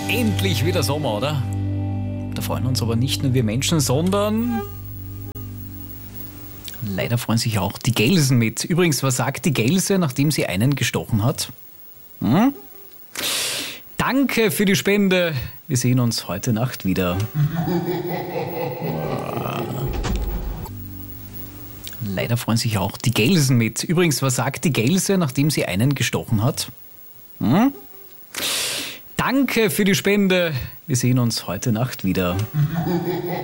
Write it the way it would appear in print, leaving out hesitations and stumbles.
Endlich wieder Sommer, oder? Da freuen uns aber nicht nur wir Menschen, sondern leider freuen sich auch die Gelsen mit. Übrigens, was sagt die Gelse, nachdem sie einen gestochen hat? Danke für die Spende. Wir sehen uns heute Nacht wieder. Leider freuen sich auch die Gelsen mit. Übrigens, was sagt die Gelse, nachdem sie einen gestochen hat? Danke für die Spende. Wir sehen uns heute Nacht wieder.